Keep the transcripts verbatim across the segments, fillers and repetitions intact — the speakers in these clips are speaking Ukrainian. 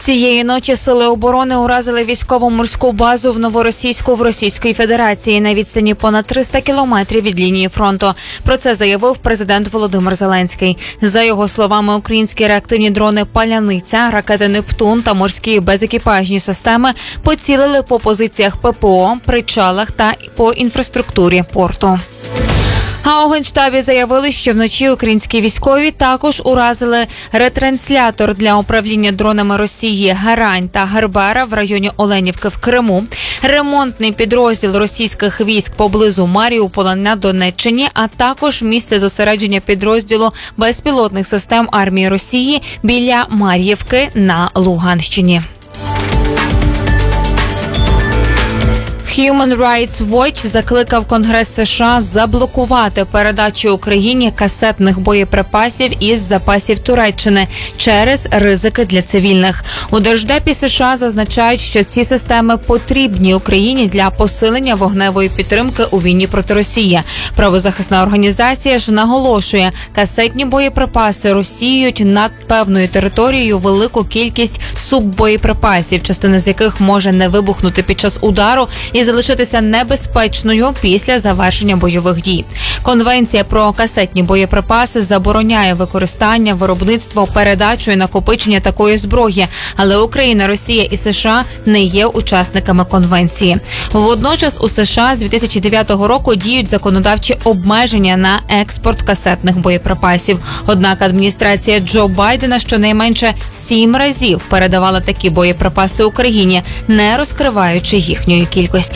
Цієї ночі сили оборони уразили військово-морську базу в Новоросійську в Російській Федерації на відстані понад триста кілометрів від лінії фронту. Про це заявив президент Володимир Зеленський. За його словами, українські реактивні дрони «Паляниця», ракети «Нептун» та морські безекіпажні системи поцілили по позиціях ППО, причалах та по інфраструктурі порту. А у Генштабі заявили, що вночі українські військові також уразили ретранслятор для управління дронами Росії «Герань» та «Гербера» в районі Оленівки в Криму, ремонтний підрозділ російських військ поблизу Маріуполя на Донеччині, а також місце зосередження підрозділу безпілотних систем армії Росії біля Мар'ївки на Луганщині. Human Rights Watch закликав Конгрес США заблокувати передачу Україні касетних боєприпасів із запасів Туреччини через ризики для цивільних. У Держдепі США зазначають, що ці системи потрібні Україні для посилення вогневої підтримки у війні проти Росії. Правозахисна організація ж наголошує, касетні боєприпаси розсіюють над певною територією велику кількість суббоєприпасів, частина з яких може не вибухнути під час удару і залишитися небезпечною після завершення бойових дій. Конвенція про касетні боєприпаси забороняє використання, виробництво, передачу і накопичення такої зброї, але Україна, Росія і США не є учасниками конвенції. Водночас у США з дві тисячі дев'ятого року діють законодавчі обмеження на експорт касетних боєприпасів. Однак адміністрація Джо Байдена щонайменше сім разів передавала такі боєприпаси Україні, не розкриваючи їхньої кількості.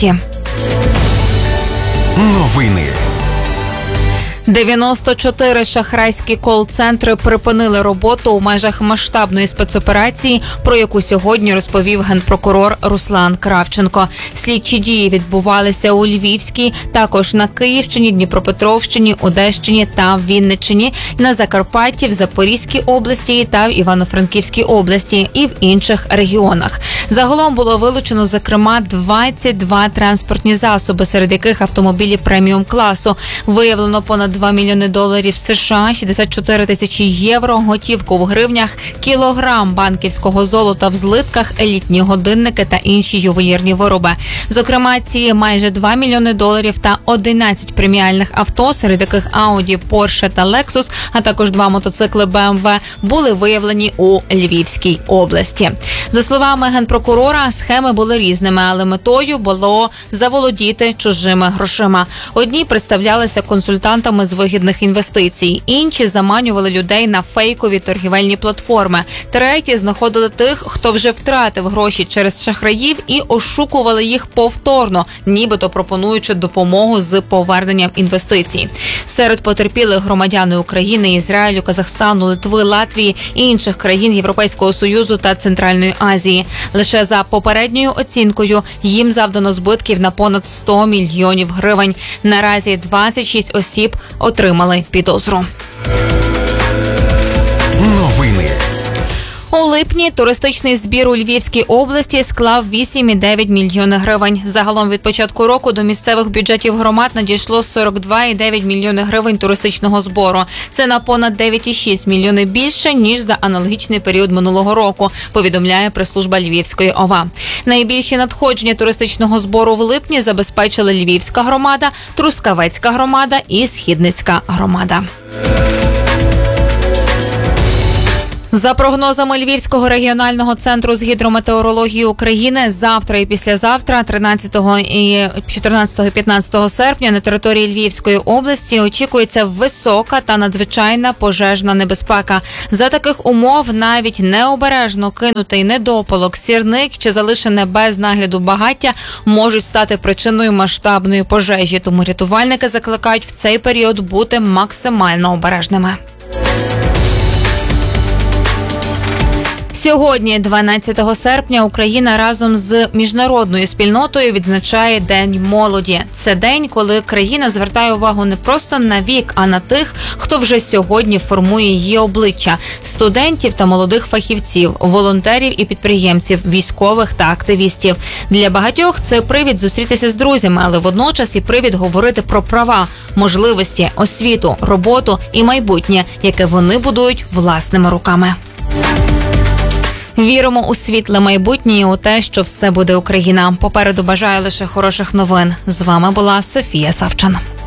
Новини. дев'яносто чотири шахрайські кол-центри припинили роботу у межах масштабної спецоперації, про яку сьогодні розповів генпрокурор Руслан Кравченко. Слідчі дії відбувалися у Львівській, також на Київщині, Дніпропетровщині, Одещині та Вінниччині, на Закарпатті, в Запорізькій області та в Івано-Франківській області і в інших регіонах. Загалом було вилучено, зокрема, двадцять два транспортні засоби, серед яких автомобілі преміум-класу. Виявлено понад два мільйони доларів США, шістдесят чотири тисячі євро, готівку в гривнях, кілограм банківського золота в злитках, елітні годинники та інші ювелірні вироби. Зокрема, ці майже два мільйони доларів та одинадцять преміальних авто, серед яких Audi, Porsche та Lexus, а також два мотоцикли бе ем ве, були виявлені у Львівській області. За словами генпрокурора, схеми були різними, але метою було заволодіти чужими грошима. Одні представлялися консультантами з вигідних інвестицій, інші заманювали людей на фейкові торгівельні платформи. Треті знаходили тих, хто вже втратив гроші через шахраїв, і ошукували їх повторно, нібито пропонуючи допомогу з поверненням інвестицій. Серед потерпілих громадяни України, Ізраїлю, Казахстану, Литви, Латвії і інших країн Європейського Союзу та Центральної Азії. Лише за попередньою оцінкою їм завдано збитків на понад сто мільйонів гривень. Наразі двадцять шість осіб отримали підозру. Новини. У липні туристичний збір у Львівській області склав вісім цілих дев'ять мільйони гривень. Загалом від початку року до місцевих бюджетів громад надійшло сорок два цілих дев'ять мільйони гривень туристичного збору. Це на понад дев'ять цілих шість мільйони більше, ніж за аналогічний період минулого року, повідомляє прес-служба Львівської ОВА. Найбільші надходження туристичного збору в липні забезпечили Львівська громада, Трускавецька громада і Східницька громада. За прогнозами Львівського регіонального центру з гідрометеорології України, завтра і післязавтра, тринадцятого і чотирнадцятого і п'ятнадцятого серпня, на території Львівської області очікується висока та надзвичайна пожежна небезпека. За таких умов навіть необережно кинутий недопалок, сірник чи залишене без нагляду багаття можуть стати причиною масштабної пожежі. Тому рятувальники закликають в цей період бути максимально обережними. Сьогодні, дванадцятого серпня, Україна разом з міжнародною спільнотою відзначає День молоді. Це день, коли країна звертає увагу не просто на вік, а на тих, хто вже сьогодні формує її обличчя – студентів та молодих фахівців, волонтерів і підприємців, військових та активістів. Для багатьох це привід зустрітися з друзями, але водночас і привід говорити про права, можливості, освіту, роботу і майбутнє, яке вони будують власними руками. Віримо у світле майбутнє і у те, що все буде Україна. Попереду бажаю лише хороших новин. З вами була Софія Савчан.